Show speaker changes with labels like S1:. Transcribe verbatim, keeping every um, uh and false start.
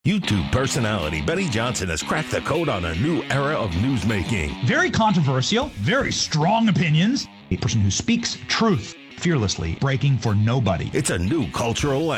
S1: YouTube personality Benny Johnson has cracked the code on a new era of newsmaking.
S2: Very controversial, very strong opinions. A person who speaks truth fearlessly, breaking for nobody.
S1: It's a new cultural